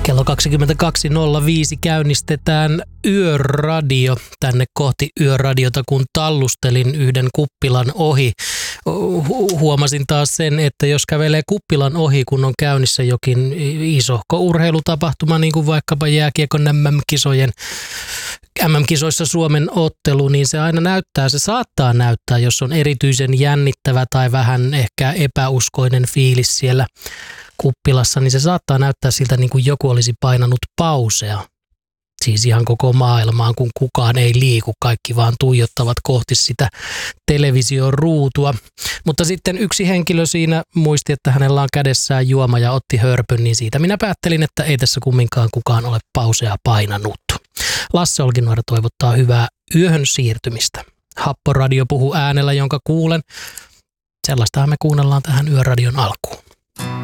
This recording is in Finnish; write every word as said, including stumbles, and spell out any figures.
Kello kaksikymmentäkaksi nolla viisi käynnistetään Yöradio. Tänne kohti Yöradiota, kun tallustelin yhden kuppilan ohi. Hu- huomasin taas sen, että jos kävelee kuppilan ohi, kun on käynnissä jokin isohko urheilutapahtuma, niin kuin vaikkapa jääkiekon M M-kisojen M M-kisoissa Suomen ottelu, niin se aina näyttää, se saattaa näyttää, jos on erityisen jännittävä tai vähän ehkä epäuskoinen fiilis siellä kuppilassa, niin se saattaa näyttää siltä, niin kuin joku olisi painanut pausea. Siis ihan koko maailmaan, kun kukaan ei liiku, kaikki vaan tuijottavat kohti sitä television ruutua. Mutta sitten yksi henkilö siinä muisti, että hänellä on kädessään juoma ja otti hörpyn, niin siitä minä päättelin, että ei tässä kumminkaan kukaan ole pausea painanut. Lasse Olkinuora toivottaa hyvää yöhön siirtymistä. Happoradio puhuu äänellä, jonka kuulen. Sellaistahan me kuunnellaan tähän Yöradion alkuun.